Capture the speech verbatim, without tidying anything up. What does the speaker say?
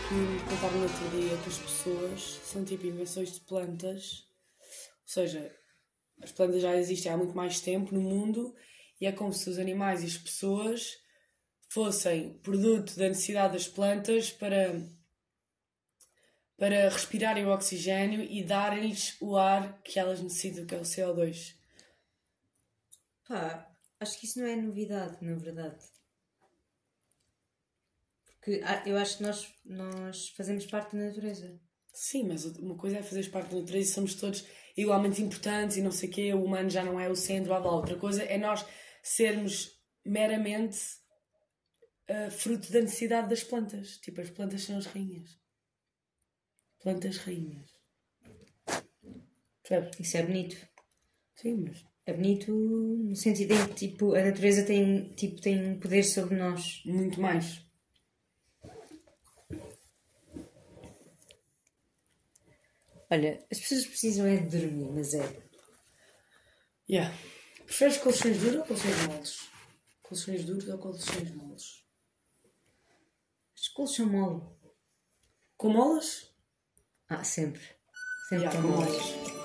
que contaram no outro dia que as pessoas são tipo invenções de plantas. Ou seja, as plantas já existem há muito mais tempo no mundo e é como se os animais e as pessoas fossem produto da necessidade das plantas para, para respirarem o oxigênio e darem-lhes o ar que elas necessitam, que é o C O dois. Pá, acho que isso não é novidade, na verdade. Porque ah, eu acho que nós, nós fazemos parte da natureza. Sim, mas uma coisa é fazeres parte da natureza e somos todos igualmente importantes e não sei o quê, o humano já não é o centro, blá blá. Outra coisa é nós sermos meramente uh, fruto da necessidade das plantas. Tipo, as plantas são as rainhas. Plantas rainhas. Percebes? Isso é bonito. Sim, mas... É bonito no sentido em que tipo, a natureza tem, tipo, tem um poder sobre nós. Muito mais. Olha, as pessoas precisam é de dormir, mas é. Yeah. Preferes colchões duros ou colchões moles? Colchões duros ou colchões moles? Os colchão mole. Com molas? Ah, sempre. Sempre Yeah, com com moles. molas.